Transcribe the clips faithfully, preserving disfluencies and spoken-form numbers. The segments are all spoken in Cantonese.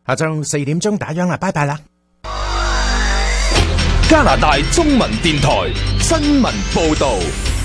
下晝四點鐘打烊啦，拜拜啦！ 加拿大中文電台新聞報道。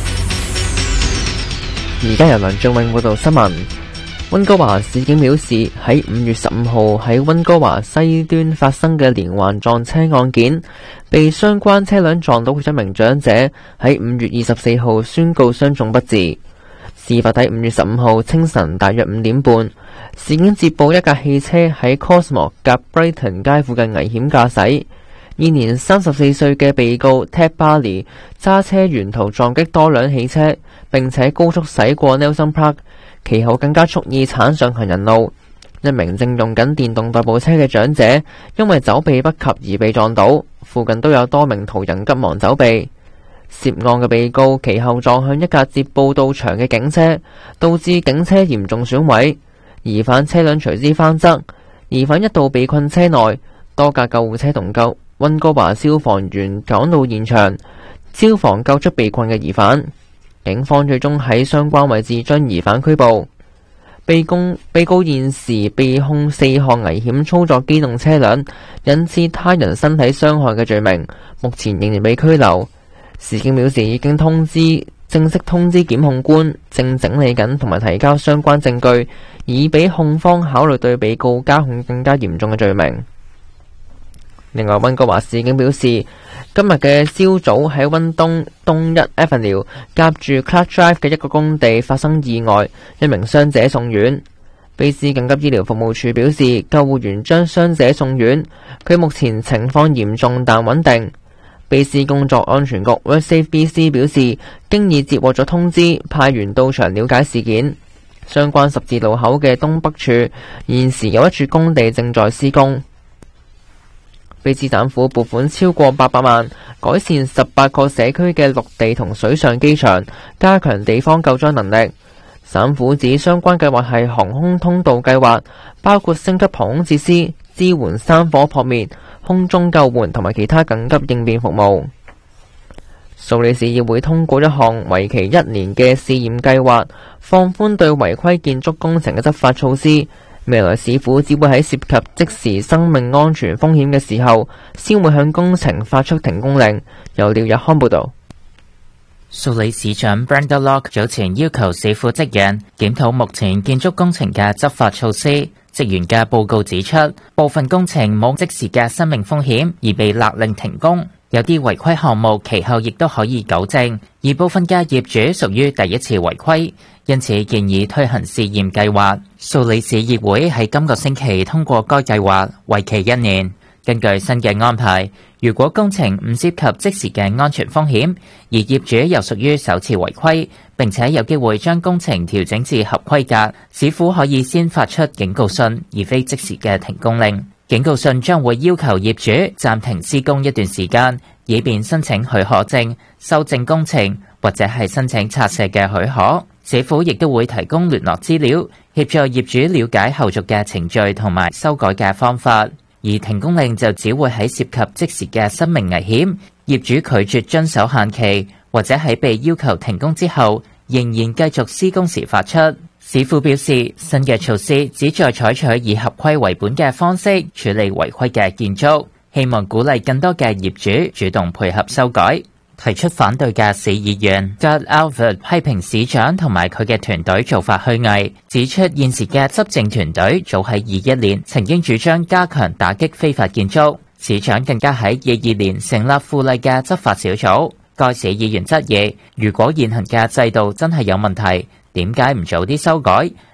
而家由梁俊永報道新聞。溫哥華市警表示，喺五月十五號喺溫哥華西端發生嘅連環撞車案件，被相關車輛撞到嘅一名長者喺五月二十四號宣告傷重不治。事發喺五月十五號清晨大約五點半，市警接報一架汽車喺 Cosmo 夾 Brighton 街附近危險駕駛，現年三十四歲嘅被告 Ted Barley 揸車沿途撞擊多輛汽車，並且高速駛過 Nelson Park， 其後更加蓄意鏟上行人路。一名正用緊電動代步車嘅長者因為走避不及而被撞倒，附近都有多名途人急忙走避。涉案嘅被告其後撞向一架接報到場嘅警車，導致警車嚴重損毀，疑犯車輛隨之翻側，疑犯一度被困車內，多架救護車同救溫哥華消防員趕到現場，消防救出被困嘅疑犯。警方最終喺相關位置將疑犯拘捕。被告被告現時被控四項危險操作機動車輛引致他人身體傷害嘅罪名，目前仍然被拘留。市警表示已經通知正式通知檢控官，正整理緊同埋提交相關證據，以俾控方考慮對被告加控更加嚴重嘅罪名。另外，溫哥華市警表示，今日嘅朝早喺溫東東一 Avenue 夾住 Clark Drive 嘅一個工地發生意外，一名傷者送院。卑斯緊急醫療服務處表示，救護員將傷者送院，佢目前情況嚴重但穩定。卑斯工作安全局 WorkSafeBC 表示，經已接獲咗通知，派員到場了解事件。相關十字路口嘅東北處現時有一處工地正在施工。卑斯省府撥款超過八百萬，改善十八個社區嘅陸地同水上機場，加強地方救災能力。省府指相關計劃係航空通道計劃，包括升級航空設施，支援山火撲滅、空中救援同埋其他緊急應變服務。蘇黎世議會通過一項為期一年嘅試驗計劃，放寬對違規建築工程嘅執法措施。未來市府只會喺涉及即時生命安全風險嘅時候，先會向工程發出停工令。由廖日康報導。 蘇黎市長 Brenda Locke 早前要求市府職員檢討目前建築工程嘅執法措施。職員嘅報告指出，部分工程冇即時嘅生命風險而被勒令停工，有啲違規項目其後亦都可以糾正，而部分嘅業主屬於第一次違規，因此建議推行試驗計劃。蘇黎世議會喺今個星期通過該計劃，為期一年。根據新嘅安排，如果工程唔涉及即時嘅安全風險，而業主又屬於首次違規，並且有機會將工程調整至合規格，市府可以先發出警告信，而非即時嘅停工令。警告信將會要求業主暫停施工一段時間，以便申請許可證、修正工程或者係申請拆卸嘅許可。市府亦都會提供聯絡資料，協助業主了解後續嘅程序同埋修改嘅方法。而停工令就只會喺涉及即時嘅生命危險、業主拒絕遵守限期，或者喺被要求停工之後仍然繼續施工時發出。市府表示，新嘅措施旨在採取以合規為本嘅方式處理違規嘅建築，希望鼓勵更多嘅業主主動配合修改。提出反對嘅市議員 Doug Alford 批評市長同埋佢嘅團隊做法虛偽，指出現時嘅執政團隊早喺二一年曾經主張加強打擊非法建築，市長更加喺二二年成立附例嘅執法小組。該市議員質疑，如果現行嘅制度真係有問題，點解唔早啲修改，